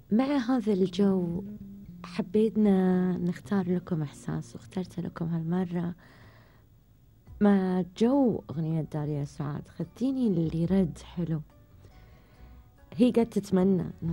مع هذا الجو حبينا نختار لكم إحساس، واخترت لكم هالمرة مع جو أغنية داليا سعاد، خديني اللي رد حلو. هي قد تتمنى